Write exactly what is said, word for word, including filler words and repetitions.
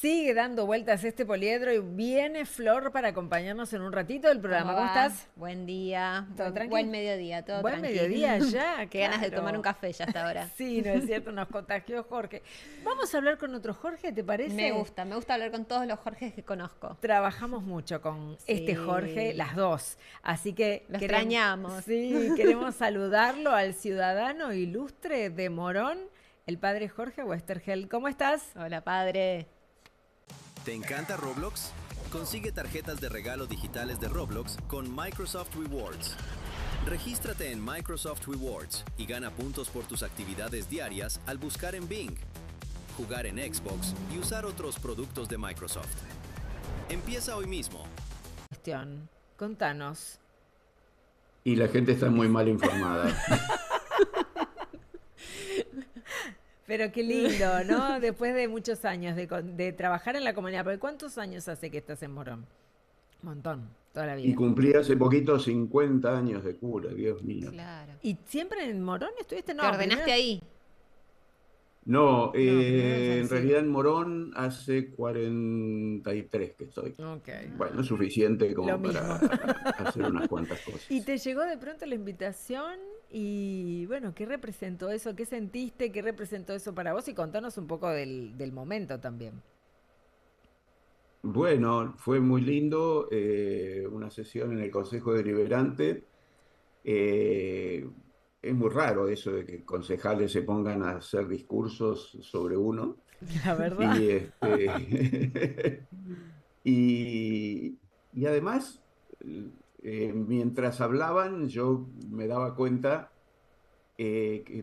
Sigue dando vueltas este poliedro y viene Flor para acompañarnos en un ratito del programa. ¿Cómo, va? estás? Buen día. ¿Todo Buen, tranqui? buen mediodía, todo Buen tranqui. mediodía ya, Qué ganas de claro. tomar un café ya hasta ahora. Sí, no es cierto, nos contagió Jorge. Vamos a hablar con otro Jorge, ¿te parece? Me gusta, me gusta hablar con todos los Jorges que conozco. Trabajamos mucho con Sí. este Jorge, las dos. Así que Lo queremos, extrañamos. sí, queremos saludarlo al ciudadano ilustre de Morón, el padre Jorge Westergel. ¿Cómo estás? Hola, padre. ¿Te encanta Roblox? Consigue tarjetas de regalo digitales de Roblox con Microsoft Rewards. Regístrate en Microsoft Rewards y gana puntos por tus actividades diarias al buscar en Bing, jugar en Xbox y usar otros productos de Microsoft. Empieza hoy mismo. Cuestión, contanos. Y la gente está muy mal informada. Pero qué lindo, ¿no? Después de muchos años de, con- de trabajar en la comunidad. Porque ¿cuántos años hace que estás en Morón? Un montón, toda la Y vida. cumplí hace poquito cincuenta años de cura, Dios mío. Claro. ¿Y siempre en Morón estuviste? No, ¿Te ordenaste primero- ahí? No, primero eh, en en San realidad en Morón hace cuarenta y tres que estoy. Ok. Bueno, suficiente Lo como mismo. para hacer unas cuantas cosas. Y te llegó de pronto la invitación y bueno, ¿qué representó eso? ¿Qué sentiste? ¿Qué representó eso para vos? Y contanos un poco del, del momento también. Bueno, fue muy lindo, eh, una sesión en el Consejo Deliberante. Eh, es muy raro eso de que concejales se pongan a hacer discursos sobre uno. La verdad. Y, este, y, y además, eh, mientras hablaban, yo me daba cuenta eh, que